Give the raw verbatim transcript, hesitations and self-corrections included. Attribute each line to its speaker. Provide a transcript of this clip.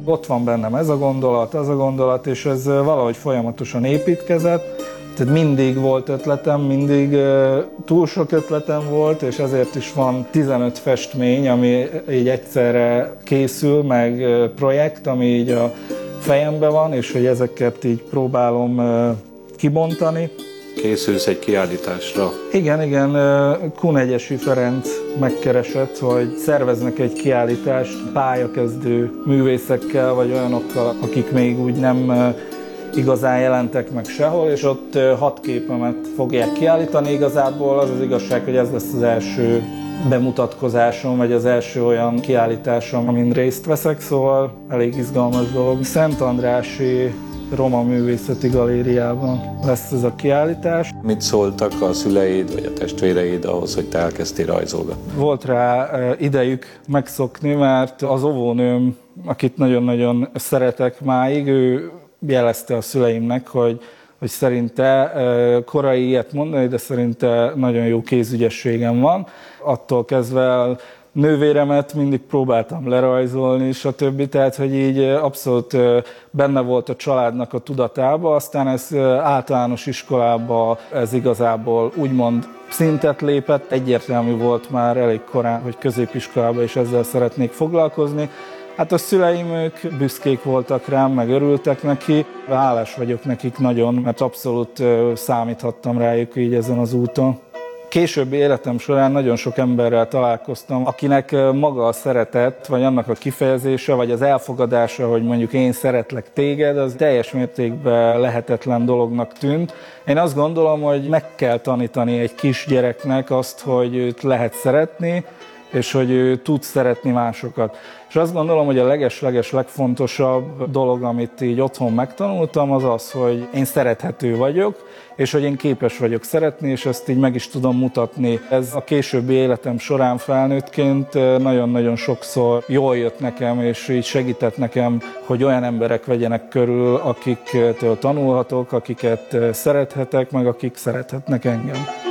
Speaker 1: Ott van bennem ez a gondolat, az a gondolat, és ez valahogy folyamatosan építkezett. Tehát mindig volt ötletem, mindig uh, túl sok ötletem volt, és ezért is van tizenöt festmény, ami így egyszerre készül, meg uh, projekt, ami így a fejemben van, és hogy ezeket így próbálom uh, kibontani.
Speaker 2: Készülsz egy kiállításra?
Speaker 1: Igen, igen. Kunegyesi Ferenc megkeresett, hogy szerveznek egy kiállítást pályakezdő művészekkel, vagy olyanokkal, akik még úgy nem igazán jelentek meg sehol, és ott hat képemet fogják kiállítani. Igazából az az igazság, hogy ez lesz az első bemutatkozásom, vagy az első olyan kiállításom, amin részt veszek, szóval elég izgalmas dolog. Szentandrási Roma Művészeti Galériában lesz ez a kiállítás.
Speaker 2: Mit szóltak a szüleid vagy a testvéreid ahhoz, hogy te elkezdtél rajzolgatni?
Speaker 1: Volt rá idejük megszokni, mert az óvónőm, akit nagyon-nagyon szeretek máig, ő jelezte a szüleimnek, hogy, hogy szerinte korai ilyet mondani, de szerinte nagyon jó kézügyességem van. Attól kezdve nővéremet mindig próbáltam lerajzolni, stb. Tehát, hogy így abszolút benne volt a családnak a tudatába, aztán ez általános iskolába ez igazából úgymond szintet lépett. Egyértelmű volt már elég korán, hogy középiskolában is ezzel szeretnék foglalkozni. Hát a szüleim, ők büszkék voltak rám, meg örültek neki. Hálás vagyok nekik nagyon, mert abszolút számíthattam rájuk így ezen az úton. Későbbi életem során nagyon sok emberrel találkoztam, akinek maga a szeretet, vagy annak a kifejezése, vagy az elfogadása, hogy mondjuk én szeretlek téged, az teljes mértékben lehetetlen dolognak tűnt. Én azt gondolom, hogy meg kell tanítani egy kisgyereknek azt, hogy őt lehet szeretni, és hogy ő tud szeretni másokat. És azt gondolom, hogy a leges-leges legfontosabb dolog, amit így otthon megtanultam, az az, hogy én szerethető vagyok, és hogy én képes vagyok szeretni, és ezt így meg is tudom mutatni. Ez a későbbi életem során felnőttként nagyon-nagyon sokszor jól jött nekem, és így segített nekem, hogy olyan emberek vegyenek körül, akiktől tanulhatok, akiket szerethetek, meg akik szerethetnek engem.